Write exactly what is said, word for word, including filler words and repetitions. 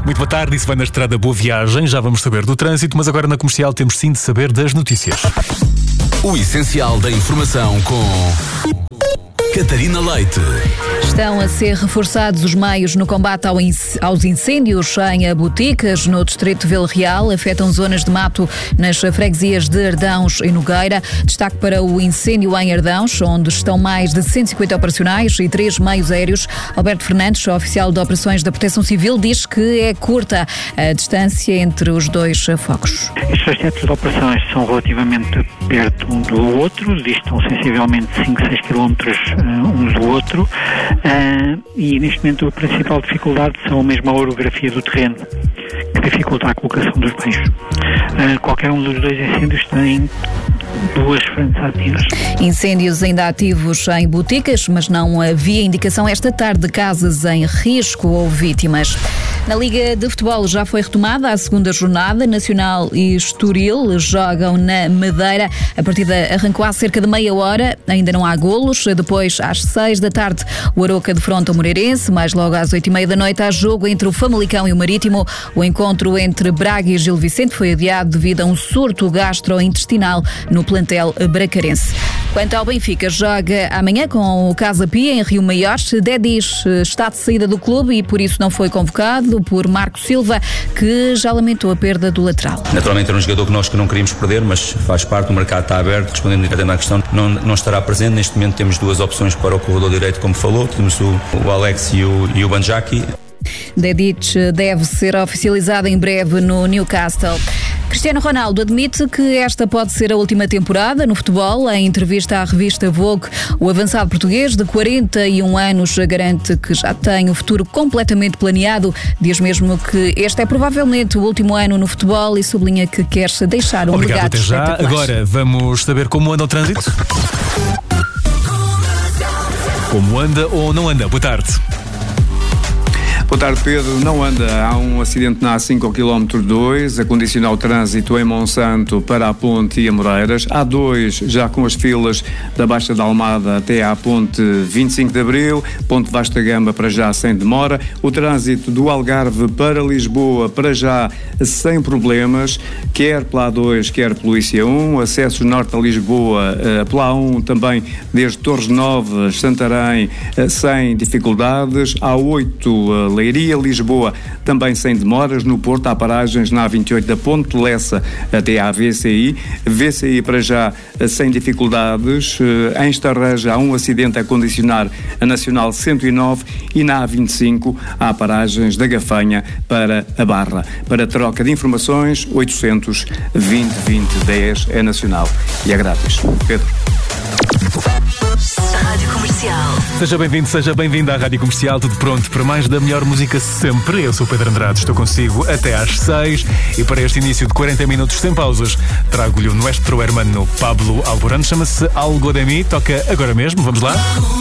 Muito boa tarde, isso vai na estrada, boa viagem. Já vamos saber do trânsito, mas agora na Comercial temos sim de saber das notícias. O essencial da informação com Catarina Leite. Estão a ser reforçados os meios no combate ao inc- aos incêndios em boticas no distrito de Vila Real. Afetam zonas de mato nas freguesias de Ardãos e Nogueira. Destaque para o incêndio em Ardãos, onde estão mais de cento e cinquenta operacionais e três meios aéreos. Alberto Fernandes, oficial de operações da Proteção Civil, diz que é curta a distância entre os dois focos. Estes centros de operações são relativamente perto um do outro, distam sensivelmente cinco, seis quilómetros um do outro, uh, e neste momento a principal dificuldade são mesmo a orografia do terreno, que dificulta a colocação dos meios. Uh, qualquer um dos dois incêndios tem duas frentes ativas. Incêndios ainda ativos em boticas, mas não havia indicação esta tarde de casas em risco ou vítimas. Na Liga de Futebol já foi retomada a segunda jornada. Nacional e Estoril jogam na Madeira. A partida arrancou há cerca de meia hora, ainda não há golos. Depois, às seis da tarde, o Aroca defronta o Moreirense. Mais logo às oito e meia da noite há jogo entre o Famalicão e o Marítimo. O encontro entre Braga e Gil Vicente foi adiado devido a um surto gastrointestinal no plantel bracarense. Quanto ao Benfica, joga amanhã com o Casa Pia em Rio Maior. Dedis está de saída do clube e por isso não foi convocado por Marco Silva, que já lamentou a perda do lateral. Naturalmente era um jogador que nós que não queríamos perder, mas faz parte, o mercado está aberto. Respondendo imediatamente à questão, não, não estará presente. Neste momento temos duas opções para o corredor direito, como falou, temos o, o Alex e o, e o Banjaki. Dedic deve ser oficializado em breve no Newcastle. Cristiano Ronaldo admite que esta pode ser a última temporada no futebol. Em entrevista à revista Vogue, o avançado português de quarenta e um anos garante que já tem o futuro completamente planeado. Diz mesmo que este é provavelmente o último ano no futebol e sublinha que quer deixar um Obrigado, legado até já. espetacular. Agora vamos saber como anda o trânsito. Como anda ou não anda? Boa tarde. Boa tarde, Pedro. Não anda. Há um acidente na A cinco ao quilómetro dois, a condicionar o trânsito em Monsanto para a Ponte e Amoreiras. A dois, já com as filas da Baixa da Almada até à Ponte vinte e cinco de Abril, Ponte Vasta Gama para já sem demora. O trânsito do Algarve para Lisboa para já sem problemas, quer pela A dois, quer pelo I C um. Acesso norte a Lisboa pela A um também desde Torres Novas, Santarém, sem dificuldades. A oito, Leiria, Lisboa, também sem demoras. No Porto há paragens na A vinte e oito da Ponte de Lessa até à V C I. V C I para já sem dificuldades. Em Estarreja há um acidente a condicionar a Nacional cento e nove e na A vinte e cinco há paragens da Gafanha para a Barra. Para troca de informações, oitocentos, vinte, vinte, dez é nacional e é grátis. Pedro. Rádio Comercial. Seja bem-vindo, seja bem-vinda à Rádio Comercial, tudo pronto para mais da melhor música sempre. Eu sou o Pedro Andrade, estou consigo até às seis e para este início de quarenta minutos sem pausas trago-lhe o nuestro hermano Pablo Alborán, chama-se Algo de Mí, toca agora mesmo, vamos lá?